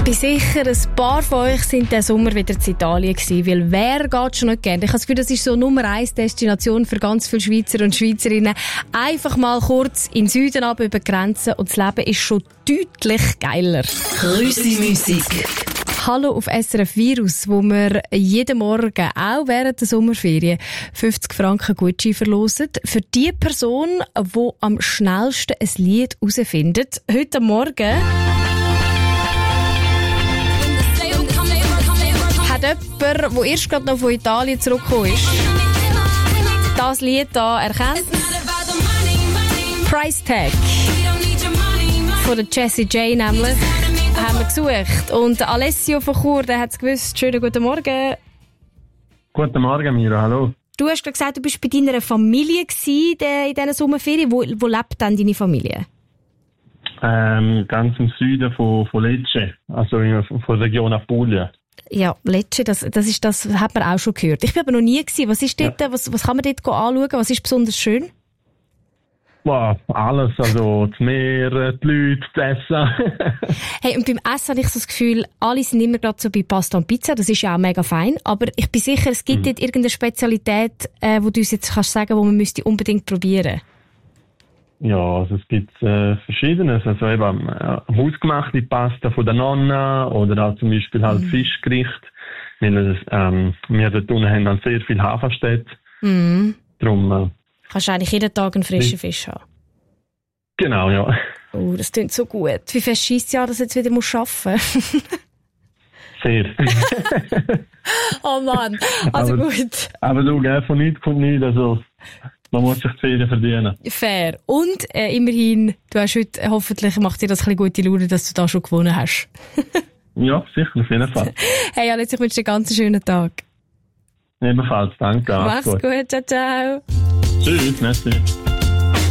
bin sicher, ein paar von euch sind diesen Sommer wieder in Italien gewesen, weil wer geht schon nicht gerne? Ich habe das Gefühl, das ist so Nummer 1 Destination für ganz viele Schweizer und Schweizerinnen. Einfach mal kurz in den Süden ab über die Grenzen und das Leben ist schon deutlich geiler. Grüssi-Musik. Hallo auf SRF Virus, wo wir jeden Morgen, auch während der Sommerferien, 50 Franken Gutschein verlosen. Für die Person, die am schnellsten ein Lied herausfindet. Heute Morgen hat jemand, der erst gerade noch von Italien zurückgekommen ist, das Lied hier erkennt. Price Tag. Von der Jessie J nämlich. Haben wir gesucht. Und Alessio von Chur, der hat es gewusst. Schönen guten Morgen. Guten Morgen, Mira. Hallo. Du hast gesagt, du bist bei deiner Familie gewesen, in diesen Sommerferien. Wo lebt denn deine Familie? Ganz im Süden von Lecce, also von der Region Apulia. Ja, Lecce, das hat man auch schon gehört. Ich bin aber noch nie gewesen. Was ist dort, was kann man dort anschauen? Was ist besonders schön? Wow, alles, also das Meer, die Leute, das Essen. Hey, und beim Essen habe ich so das Gefühl, alle sind immer gerade so bei Pasta und Pizza, das ist ja auch mega fein, aber ich bin sicher, es gibt dort irgendeine Spezialität, wo du uns jetzt kannst sagen, wo man müsste unbedingt probieren. Ja, also es gibt Verschiedenes, also eben hausgemachte Pasta von der Nonna oder auch zum Beispiel halt Fischgericht, weil wir dort unten haben dann sehr viel Haferstädte. Darum kannst du eigentlich jeden Tag einen frischen Fisch haben. Genau, ja. Oh, das klingt so gut. Wie fest scheisst ja, dass du jetzt wieder arbeiten musst? Sehr. Oh Mann, also aber, gut. Aber du, von nichts kommt nichts, also man muss sich die Ferien verdienen. Fair. Und immerhin, du hast heute, hoffentlich macht dir das ein bisschen gute Laune, dass du da schon gewonnen hast. Ja, sicher, auf jeden Fall. Hey Alex, ich wünsche dir einen ganz schönen Tag. Ebenfalls, danke. Mach's gut, ciao, ciao. Tschüss, merci.